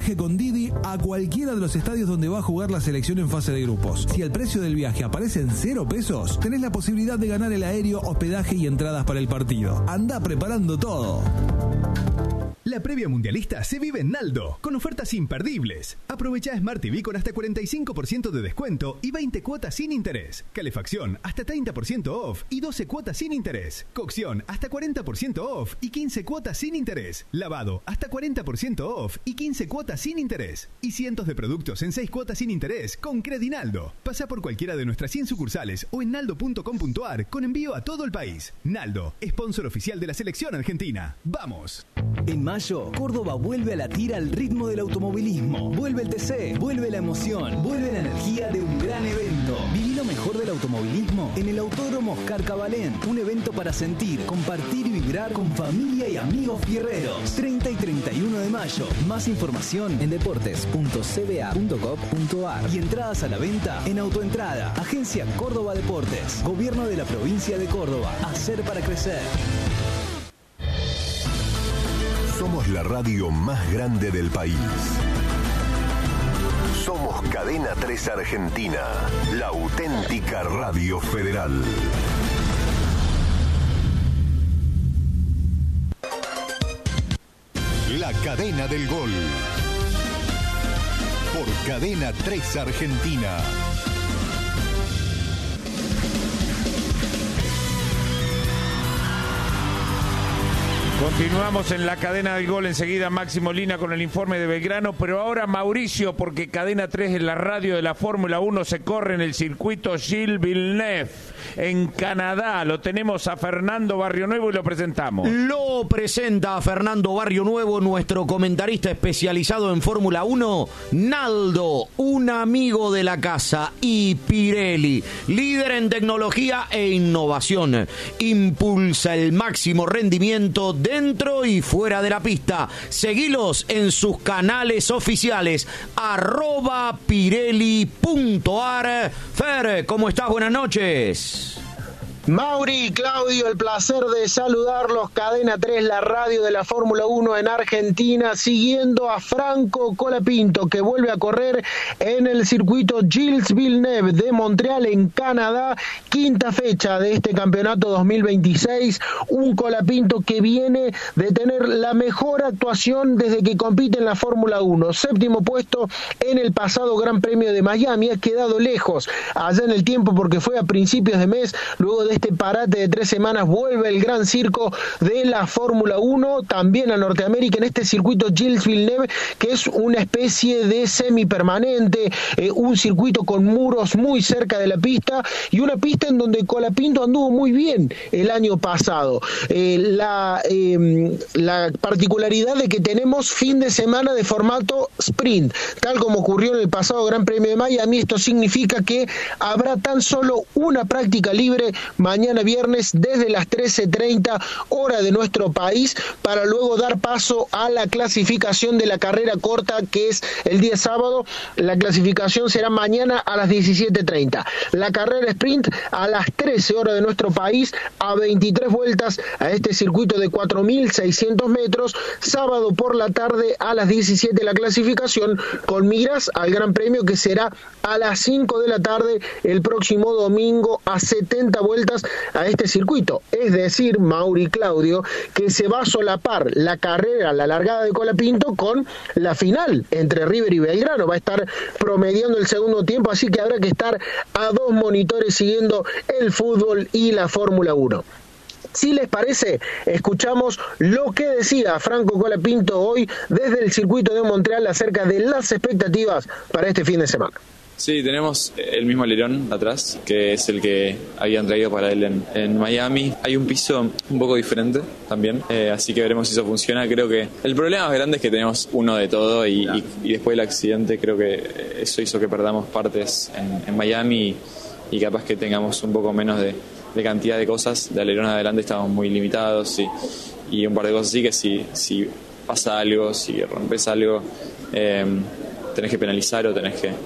Viaje con Didi a cualquiera de los estadios donde va a jugar la selección en fase de grupos. Si el precio del viaje aparece en 0 pesos, tenés la posibilidad de ganar el aéreo, hospedaje y entradas para el partido. Andá preparando todo. La previa mundialista se vive en Naldo, con ofertas imperdibles. Aprovecha Smart TV con hasta 45% de descuento y 20 cuotas sin interés. Calefacción hasta 30% off y 12 cuotas sin interés. Cocción hasta 40% off y 15 cuotas sin interés. Lavado hasta 40% off y 15 cuotas sin interés. Y cientos de productos en 6 cuotas sin interés con Credinaldo. Pasa por cualquiera de nuestras 100 sucursales o en naldo.com.ar con envío a todo el país. Naldo, sponsor oficial de la selección argentina. ¡Vamos! En mayo, Córdoba vuelve a latir al ritmo del automovilismo. Vuelve el TC, vuelve la emoción, vuelve la energía de un gran evento. Viví lo mejor del automovilismo en el Autódromo Oscar Cabalén. Un evento para sentir, compartir y vibrar con familia y amigos fierreros. 30 y 31 de mayo. Más información en deportes.cba.gov.ar y entradas a la venta en Autoentrada. Agencia Córdoba Deportes. Gobierno de la provincia de Córdoba. Hacer para crecer. Somos la radio más grande del país. Somos Cadena 3 Argentina, la auténtica radio federal. La cadena del gol. Por Cadena 3 Argentina. Continuamos en la cadena del gol, enseguida Máximo Lina con el informe de Belgrano, pero ahora Mauricio, porque Cadena 3 en la radio de la Fórmula 1 se corre en el circuito Gilles Villeneuve, en Canadá. Lo tenemos a Fernando Barrionuevo y lo presentamos. Lo presenta a Fernando Barrionuevo, nuestro comentarista especializado en Fórmula 1, Naldo, un amigo de la casa, y Pirelli, líder en tecnología e innovación. Impulsa el máximo rendimiento dentro y fuera de la pista. Seguilos en sus canales oficiales, @pirelli.ar. Fer, ¿cómo estás? Buenas noches. Mauri, Claudio, el placer de saludarlos. Cadena 3, la radio de la Fórmula 1 en Argentina, siguiendo a Franco Colapinto, que vuelve a correr en el circuito Gilles Villeneuve de Montreal, en Canadá. Quinta fecha de este campeonato 2026. Un Colapinto que viene de tener la mejor actuación desde que compite en la Fórmula 1. Séptimo puesto en el pasado Gran Premio de Miami. Ha quedado lejos allá en el tiempo porque fue a principios de mes. Luego de este parate de 3 semanas vuelve el gran circo de la Fórmula 1, también a Norteamérica, en este circuito Gilles Villeneuve, que es una especie de semipermanente, un circuito con muros muy cerca de la pista, y una pista en donde Colapinto anduvo muy bien el año pasado. La particularidad de que tenemos fin de semana de formato sprint, tal como ocurrió en el pasado Gran Premio de Miami. Esto significa que habrá tan solo una práctica libre mañana viernes desde las 13:30 hora de nuestro país, para luego dar paso a la clasificación de la carrera corta, que es el día sábado. La clasificación será mañana a las 17:30. La carrera sprint a las 13 horas de nuestro país, a 23 vueltas a este circuito de 4.600 metros. Sábado por la tarde a las 17 la clasificación, con miras al Gran Premio, que será a las 5 de la tarde el próximo domingo, a 70 vueltas a este circuito. Es decir, Mauri, Claudio, que se va a solapar la carrera, la largada de Colapinto con la final entre River y Belgrano. Va a estar promediando el segundo tiempo, así que habrá que estar a 2 monitores siguiendo el fútbol y la Fórmula 1. Si les parece, escuchamos lo que decía Franco Colapinto hoy desde el circuito de Montreal acerca de las expectativas para este fin de semana. Sí, tenemos el mismo alerón atrás, que es el que habían traído para él en Miami. Hay un piso un poco diferente también, así que veremos si eso funciona. Creo que el problema más grande es que tenemos uno de todo y después del accidente creo que eso hizo que perdamos partes en Miami y capaz que tengamos un poco menos de cantidad de cosas. De alerón adelante estamos muy limitados y un par de cosas así que si pasa algo, si rompes algo, tenés que penalizar o tenés que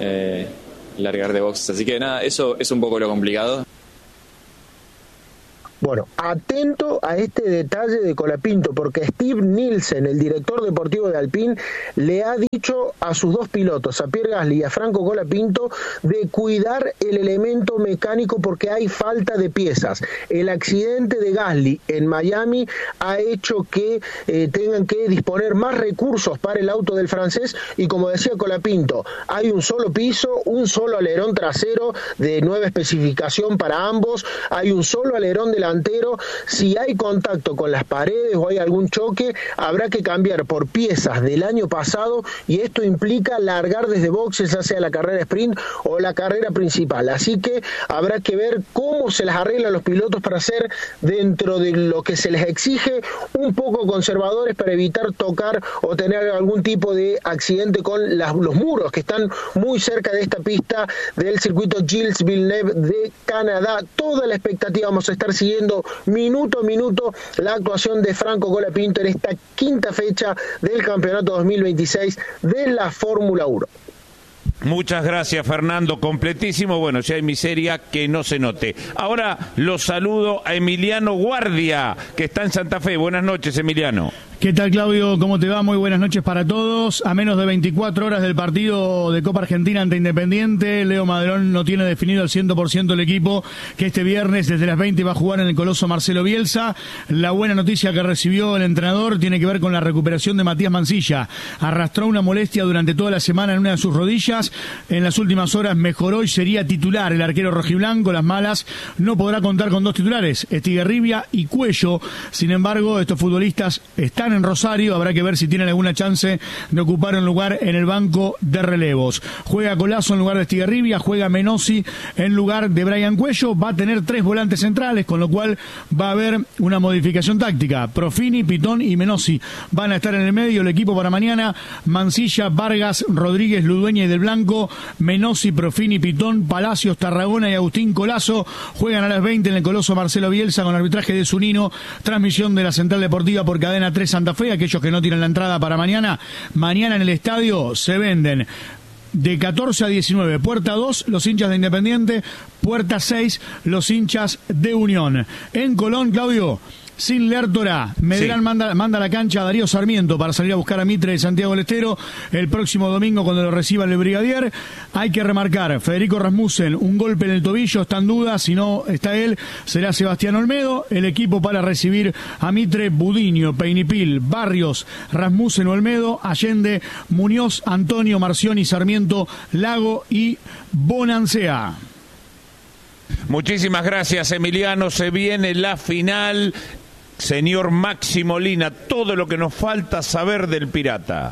largar de boxes, así que nada, eso es un poco lo complicado. Bueno, atento a este detalle de Colapinto, porque Steve Nielsen, el director deportivo de Alpine, le ha dicho a sus dos pilotos, a Pierre Gasly y a Franco Colapinto, de cuidar el elemento mecánico porque hay falta de piezas. El accidente de Gasly en Miami ha hecho que tengan que disponer más recursos para el auto del francés, y como decía Colapinto, hay un solo piso, un solo alerón trasero de nueva especificación para ambos, hay un solo alerón delantero. Si hay contacto con las paredes o hay algún choque, habrá que cambiar por piezas del año pasado, y esto implica largar desde boxes, ya sea la carrera sprint o la carrera principal. Así que habrá que ver cómo se las arreglan los pilotos para ser, dentro de lo que se les exige, un poco conservadores para evitar tocar o tener algún tipo de accidente con los muros que están muy cerca de esta pista del circuito Gilles Villeneuve de Canadá. Toda la expectativa, vamos a estar siguiendo minuto a minuto la actuación de Franco Colapinto en esta quinta fecha del campeonato 2026 de la Fórmula 1. Muchas gracias, Fernando, completísimo. Bueno, si hay miseria, que no se note. Ahora los saludo a Emiliano Guardia, que está en Santa Fe. Buenas noches, Emiliano. ¿Qué tal, Claudio? ¿Cómo te va? Muy buenas noches para todos. A menos de 24 horas del partido de Copa Argentina ante Independiente, Leo Madrón no tiene definido al 100% el equipo que este viernes desde las 20 va a jugar en el Coloso Marcelo Bielsa. La buena noticia que recibió el entrenador tiene que ver con la recuperación de Matías Mansilla. Arrastró una molestia durante toda la semana en una de sus rodillas. En las últimas horas mejoró y sería titular el arquero rojiblanco. Las malas, no podrá contar con dos titulares, Estigarribia y Cuello. Sin embargo, estos futbolistas están en Rosario, habrá que ver si tienen alguna chance de ocupar un lugar en el banco de relevos. Juega Colazo en lugar de Estigarribia, juega Menossi en lugar de Brian Cuello, va a tener 3 volantes centrales, con lo cual va a haber una modificación táctica. Profini, Pitón y Menossi van a estar en el medio. El equipo para mañana: Mansilla, Vargas, Rodríguez, Ludueña y Del Blanco, Menossi, Profini, Pitón, Palacios, Tarragona y Agustín Colazo. Juegan a las 20 en el Coloso Marcelo Bielsa con arbitraje de Zunino. Transmisión de la Central Deportiva por Cadena 3 Santa Fe. Aquellos que no tienen la entrada para mañana en el estadio se venden de 14 a 19. Puerta 2, los hinchas de Independiente. Puerta 6, los hinchas de Unión. En Colón, Claudio, sin Lertora, Medellín manda a la cancha a Darío Sarmiento para salir a buscar a Mitre de Santiago del Estero el próximo domingo cuando lo reciba el Brigadier. Hay que remarcar, Federico Rasmussen, un golpe en el tobillo, está en duda, si no está él, será Sebastián Olmedo. El equipo para recibir a Mitre: Budiño, Peinipil, Barrios, Rasmussen, Olmedo, Allende, Muñoz, Antonio, Marcioni, Sarmiento, Lago y Bonancea. Muchísimas gracias, Emiliano. Se viene la final. Señor Máximo Lina, todo lo que nos falta saber del Pirata.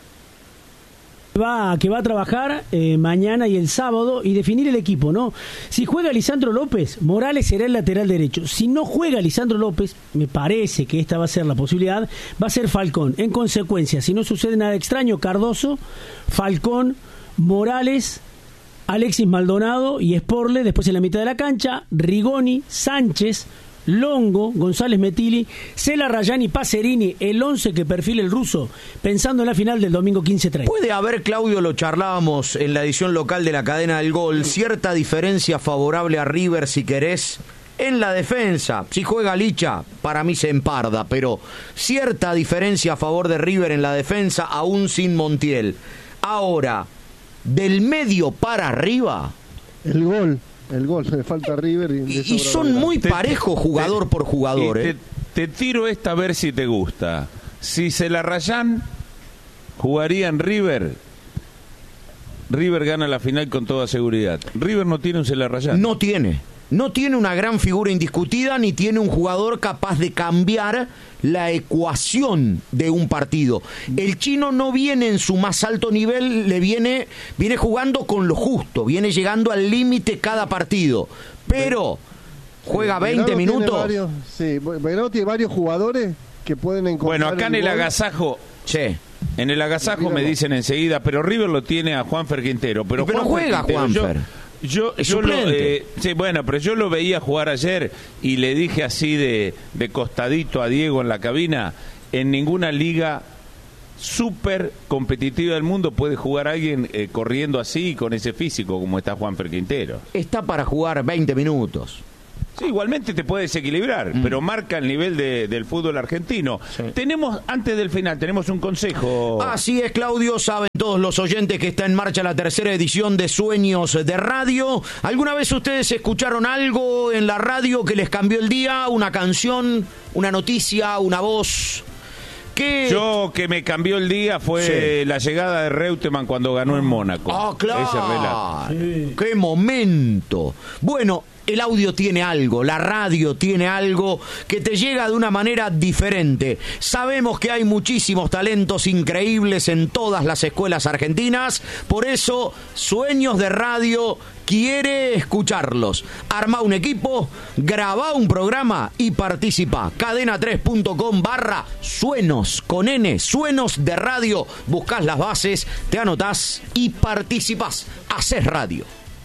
Que va a trabajar mañana y el sábado y definir el equipo, ¿no? Si juega Lisandro López, Morales será el lateral derecho. Si no juega Lisandro López, me parece que esta va a ser la posibilidad, va a ser Falcón. En consecuencia, si no sucede nada extraño, Cardoso, Falcón, Morales, Alexis Maldonado y Sporle. Después en la mitad de la cancha, Rigoni, Sánchez, Longo, González Metilli, Cela Rayani, Pacerini, el 11 que perfila el ruso, pensando en la final del domingo 15-30. Puede haber, Claudio, lo charlábamos en la edición local de la cadena del gol, cierta diferencia favorable a River, si querés, en la defensa. Si juega Licha, para mí se emparda, pero cierta diferencia a favor de River en la defensa, aún sin Montiel. Ahora, del medio para arriba, el gol, se le falta a River. Y son muy parejos jugador por jugador. Te tiro esta a ver si te gusta. Si Cela Rayán jugaría en River, River gana la final con toda seguridad. River no tiene un Cela Rayán. No tiene una gran figura indiscutida, ni tiene un jugador capaz de cambiar la ecuación de un partido. El chino no viene en su más alto nivel, viene jugando con lo justo, viene llegando al límite cada partido, pero juega 20 minutos. Belgrano tiene varios jugadores que pueden encontrar. Bueno, acá en el agasajo, en el agasajo me dicen enseguida, pero River lo tiene a Juanfer Quintero, pero juega Juanfer. Yo lo veía jugar ayer y le dije así de costadito a Diego en la cabina: en ninguna liga súper competitiva del mundo puede jugar alguien corriendo así y con ese físico como está Juanfer Quintero. Está para jugar 20 minutos. Sí, igualmente te puede desequilibrar, pero marca el nivel del fútbol argentino. Sí. Antes del final, tenemos un consejo. Así es, Claudio, saben todos los oyentes que está en marcha la tercera edición de Sueños de Radio. ¿Alguna vez ustedes escucharon algo en la radio que les cambió el día? ¿Una canción, una noticia, una voz? Yo que me cambió el día fue la llegada de Reutemann cuando ganó en Mónaco. ¡Ah, claro! Ese relato. Sí. ¡Qué momento! Bueno, el audio tiene algo, la radio tiene algo que te llega de una manera diferente. Sabemos que hay muchísimos talentos increíbles en todas las escuelas argentinas, por eso Sueños de Radio quiere escucharlos. Armá un equipo, grabá un programa y participa. cadena3.com/suenos con N, Suenos de Radio. Buscás las bases, te anotás y participás. Hacés radio.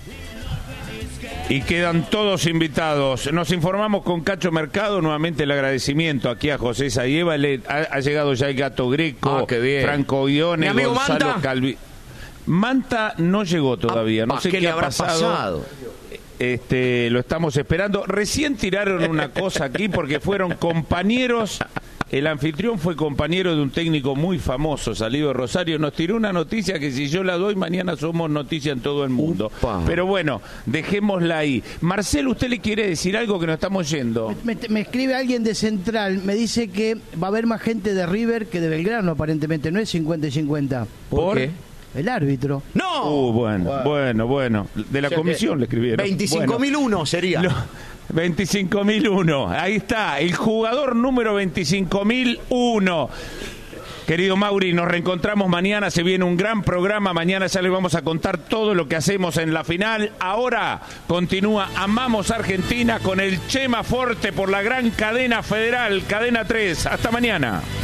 Y quedan todos invitados. Nos informamos con Cacho Mercado. Nuevamente el agradecimiento aquí a José Sayeva. Ha llegado ya el Gato Greco, Franco Guione, Gonzalo Calvi. Manta no llegó todavía. No sé qué ha pasado. Lo estamos esperando. Recién tiraron una cosa aquí porque fueron compañeros. El anfitrión fue compañero de un técnico muy famoso, salido de Rosario. Nos tiró una noticia que si yo la doy, mañana somos noticia en todo el mundo. Pero bueno, dejémosla ahí. Marcelo, ¿usted le quiere decir algo que nos estamos yendo? Me escribe alguien de Central, me dice que va a haber más gente de River que de Belgrano, aparentemente. No es 50 y 50. ¿Por qué? El árbitro. ¡No! Bueno. De la comisión le escribieron. 25.001 sería. 25.001. Ahí está, el jugador número 25.001. Querido Mauri, nos reencontramos mañana, se viene un gran programa, mañana ya les vamos a contar todo lo que hacemos en la final. Ahora continúa Amamos Argentina con el Chema Forte por la gran cadena federal, Cadena 3. Hasta mañana.